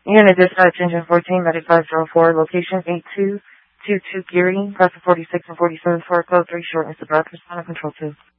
Unit dispatch engine 14, medic 504, location 8222 Geary, press 46 and 47 for code 3 shortness of breath, respond to control 2.